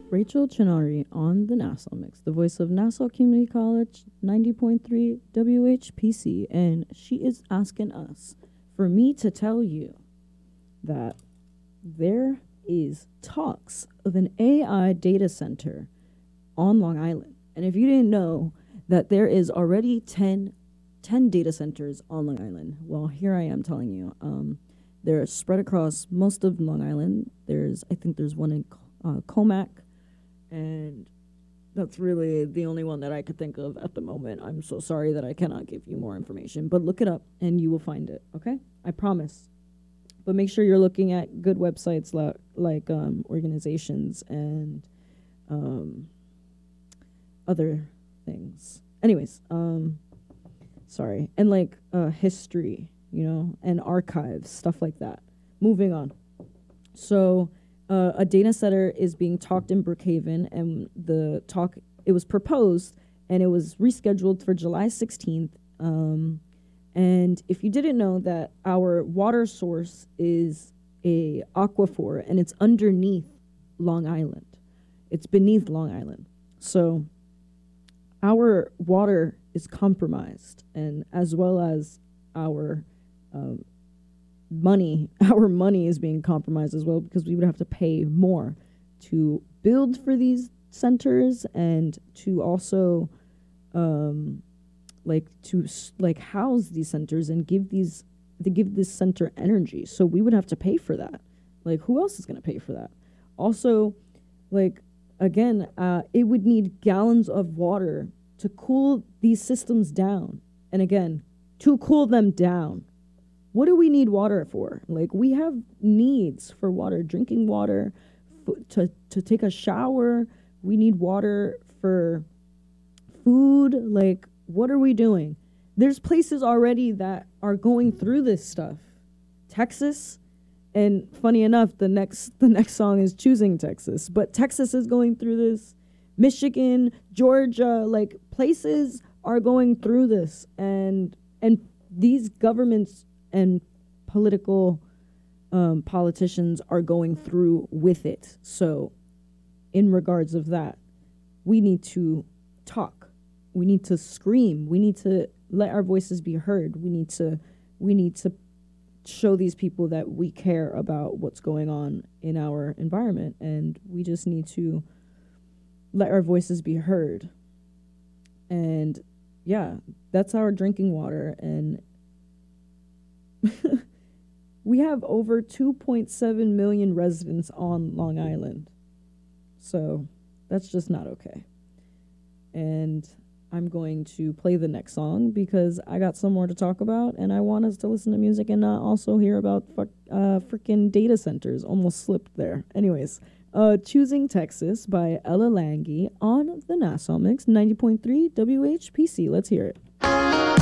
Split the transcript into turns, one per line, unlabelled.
Rachel Chinari on the Nassau Mix, the voice of Nassau Community College 90.3 WHPC, and she is asking us for me to tell you that there is talks of an AI data center on Long Island. And if you didn't know that there is already 10 data centers on Long Island, well, here I am telling you. They're spread across most of Long Island. I think there's one in Comac, and that's really the only one that I could think of at the moment. I'm so sorry that I cannot give you more information, but look it up and you will find it, okay? I promise. But make sure you're looking at good websites like organizations and other things. Anyways, sorry. And like history, and archives, stuff like that. Moving on. So a data center is being talked in Brookhaven, and it was proposed, and it was rescheduled for July 16th. And if you didn't know that our water source is a aquifer, and it's underneath Long Island. It's beneath Long Island. So our water is compromised, and as well as our money is being compromised as well, because we would have to pay more to build for these centers and to also house these centers and give this center energy. So we would have to pay for that. Like, who else is going to pay for that? Also, it would need gallons of water to cool these systems down. And again, to cool them down. What do we need water for? Like, we have needs for water, drinking water, to take a shower. We need water for food. Like, what are we doing? There's places already that are going through this stuff. Texas, and funny enough, the next song is Choosing Texas, but Texas is going through this. Michigan, Georgia, like, places are going through this, and these governments and political politicians are going through with it. So in regards of that, we need to talk. We need to scream. We need to let our voices be heard. We need to show these people that we care about what's going on in our environment, and we just need to let our voices be heard. And yeah, that's our drinking water. And we have over 2.7 million residents on Long Island. So that's just not okay. And I'm going to play the next song because I got some more to talk about, and I want us to listen to music and not also hear about freaking data centers. Almost slipped there. Anyways, Choosing Texas by Ella Lange on the Nassau Mix 90.3 WHPC. Let's hear it.